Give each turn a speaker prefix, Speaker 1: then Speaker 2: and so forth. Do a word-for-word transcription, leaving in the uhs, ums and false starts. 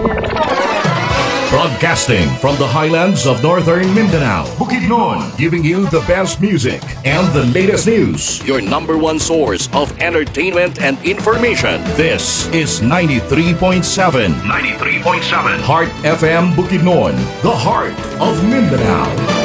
Speaker 1: Broadcasting from the highlands of northern Mindanao, Bukidnon, giving you the best music and the latest news. Your number one source of entertainment and information. This is ninety-three point seven. ninety-three point seven. Heart F M Bukidnon, the heart of Mindanao.